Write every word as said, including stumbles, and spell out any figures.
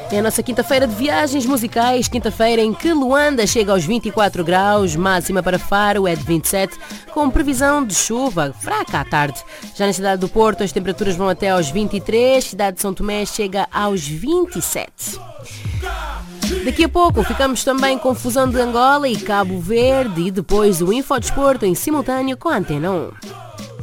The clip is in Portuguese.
É a nossa quinta-feira de viagens musicais, quinta-feira em que Luanda chega aos vinte e quatro graus, máxima para Faro é de vinte e sete, com previsão de chuva fraca à tarde. Já na cidade do Porto as temperaturas vão até aos vinte e três, cidade de São Tomé chega aos vinte e sete. Daqui a pouco ficamos também com Fusão de Angola e Cabo Verde e depois o Infodesporto em simultâneo com a Antena um.